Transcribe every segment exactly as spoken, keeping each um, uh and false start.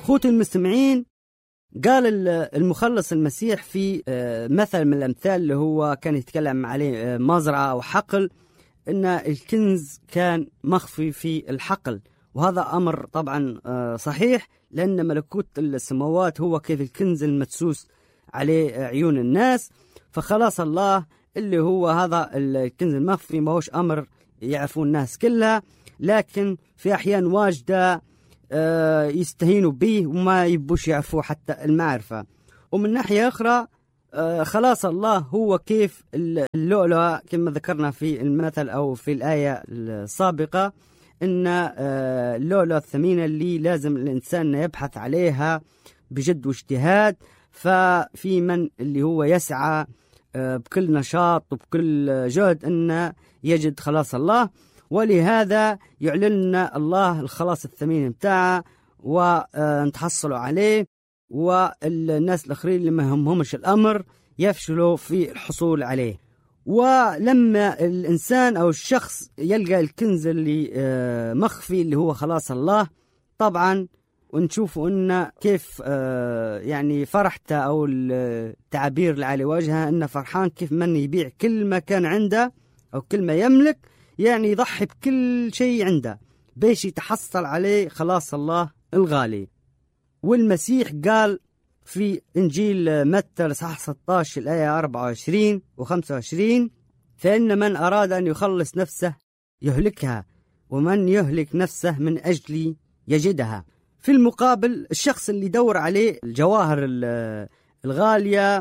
خوتي المستمعين، قال المخلص المسيح في مثل من الأمثال اللي هو كان يتكلم عليه مزرعة أو حقل، إن الكنز كان مخفي في الحقل، وهذا أمر طبعا صحيح، لأن ملكوت السماوات هو كيف الكنز المدسوس عليه عيون الناس. فخلاص الله اللي هو هذا الكنز المخفي ما هوش أمر يعرفون الناس كلها، لكن في أحيان واجدة يستهينوا به وما يبوش يعرفوا حتى المعرفة. ومن ناحية أخرى خلاص الله هو كيف اللؤلؤة كما ذكرنا في المثل أو في الآية السابقة، إن اللؤلؤة الثمينة اللي لازم الإنسان يبحث عليها بجد واجتهاد. ففي من اللي هو يسعى بكل نشاط وبكل جهد أن يجد خلاص الله، ولهذا يعلن لنا الله الخلاص الثمين متاعه ونتحصلوا عليه، والناس الآخرين اللي ما همهمش الأمر يفشلوا في الحصول عليه. ولما الإنسان أو الشخص يلقى الكنز اللي مخفي اللي هو خلاص الله، طبعا ونشوفوا إن كيف يعني فرحته أو التعبير اللي على وجهه إنه فرحان كيف من يبيع كل ما كان عنده أو كل ما يملك، يعني يضحي بكل شيء عنده بيش يتحصل عليه خلاص الله الغالي. والمسيح قال في إنجيل متى الإصحاح ستة عشر الآية أربعة وعشرين وخمسة وعشرين: فإن من أراد أن يخلص نفسه يهلكها، ومن يهلك نفسه من أجلي يجدها. في المقابل الشخص اللي يدور عليه الجواهر الغالية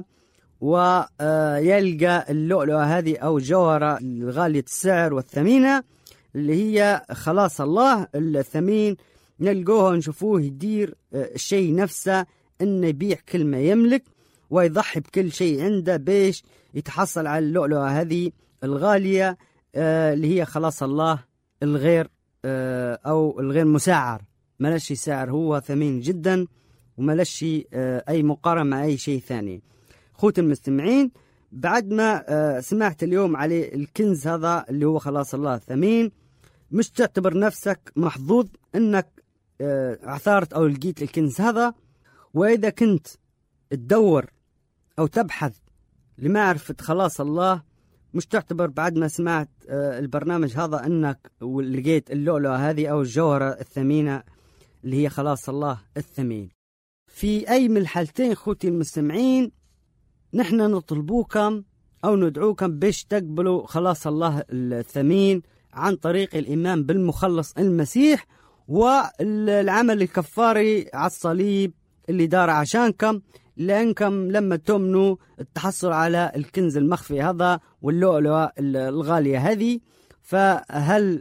ويلقى اللؤلؤة هذه أو الجوهرة الغالية السعر والثمينة اللي هي خلاص الله الثمين، نلقوه ونشوفوه يدير الشيء نفسه إنه يبيع كل ما يملك ويضحي بكل شيء عنده بيش يتحصل على اللؤلؤة هذه الغالية اللي هي خلاص الله الغير أو الغير مسعر، ملاشي سعر، هو ثمين جدا وملاشي أي مقارنة مع أي شيء ثاني. خوت المستمعين، بعد ما سمعت اليوم على الكنز هذا اللي هو خلاص الله الثمين، مش تعتبر نفسك محظوظ انك عثرت او لقيت الكنز هذا. واذا كنت تدور او تبحث لمعرفة خلاص الله، مش تعتبر بعد ما سمعت البرنامج هذا انك لقيت اللؤلؤة هذه او الجوهرة الثمينة اللي هي خلاص الله الثمين. في اي من الحالتين خوتي المستمعين، نحن نطلبوكم أو ندعوكم بيش تقبلوا خلاص الله الثمين عن طريق الإيمان بالمخلص المسيح والعمل الكفاري على الصليب اللي دار عشانكم، لأنكم لما تؤمنوا التحصل على الكنز المخفي هذا واللؤلؤة الغالية هذه، فهل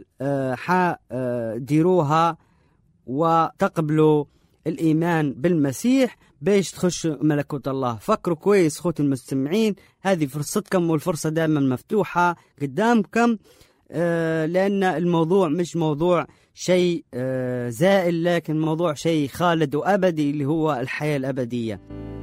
حديروها وتقبلوا الإيمان بالمسيح بيش تخش ملكوت الله. فكروا كويس خوتي المستمعين، هذه فرصتكم والفرصة دائما مفتوحة قدامكم، آه لأن الموضوع مش موضوع شيء آه زائل، لكن موضوع شيء خالد وأبدي اللي هو الحياة الأبدية.